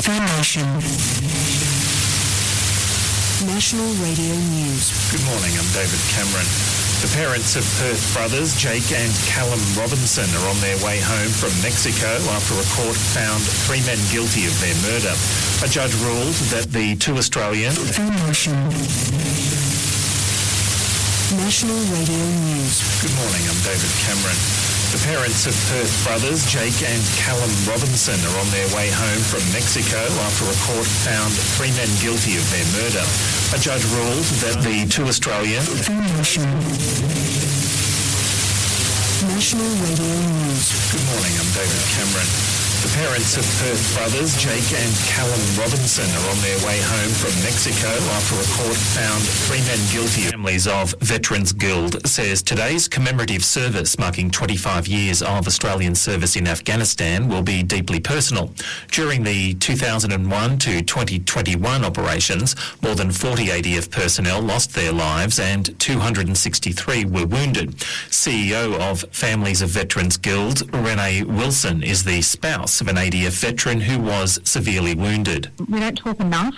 Foundation. National Radio News. Good morning, I'm David Cameron. The parents of Perth brothers Jake and Callum Robinson are on their way home from Mexico after a court found 3 men guilty of their murder. A judge ruled that the two Australians... Foundation. National Radio News. Good morning, I'm David Cameron. The parents of Perth brothers Jake and Callum Robinson are on their way home from Mexico after a court found 3 men guilty of their murder. A judge ruled that the two Australians... Foundation. National Radio News. Good morning, I'm David Cameron. The parents of Perth brothers Jake and Callum Robinson are on their way home from Mexico after a court found 3 men guilty. Families of Veterans Guild says today's commemorative service marking 25 years of Australian service in Afghanistan will be deeply personal. During the 2001 to 2021 operations, more than 40 ADF personnel lost their lives and 263 were wounded. CEO of Families of Veterans Guild, Renee Wilson, is the spouse of an ADF veteran who was severely wounded. We don't talk enough